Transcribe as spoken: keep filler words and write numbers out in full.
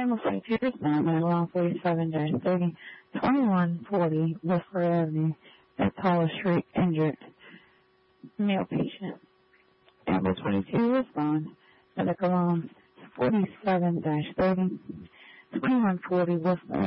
Ambulance two respond at one forty-seven thirty, twenty-one forty Whistler Avenue at Paula Street, injured male patient. Ambulance twenty-two respond at the Cologne forty-seven thirty, twenty-one forty Whistler